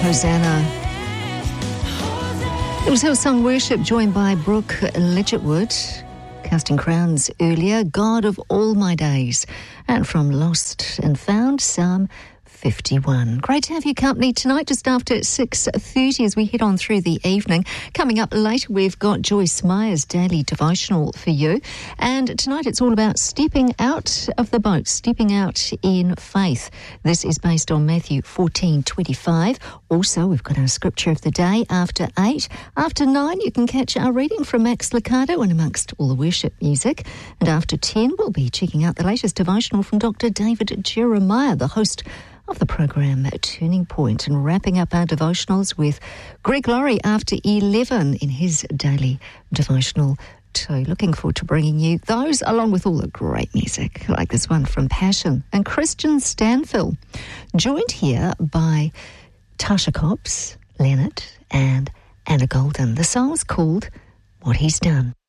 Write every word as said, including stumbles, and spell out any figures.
Hosanna. It was Hillsong Worship, joined by Brooke Lidgetwood, casting crowns earlier, God of All My Days, and from Lost and Found, Psalm fifty-one. Great to have your company tonight, just after six thirty as we head on through the evening. Coming up later, we've got Joyce Meyer's daily devotional for you. And tonight it's all about stepping out of the boat, stepping out in faith. This is based on Matthew fourteen twenty-five. Also, we've got our scripture of the day after eight. After nine, you can catch our reading from Max Lucado and amongst all the worship music. And after ten, we'll be checking out the latest devotional from Doctor David Jeremiah, the host of the program Turning Point, and wrapping up our devotionals with Greg Laurie after eleven in his daily devotional too. Looking forward to bringing you those along with all the great music like this one from Passion and Christian Stanfill, joined here by Tasha Cobbs, Leonard and Anna Golden. The song's called What He's Done.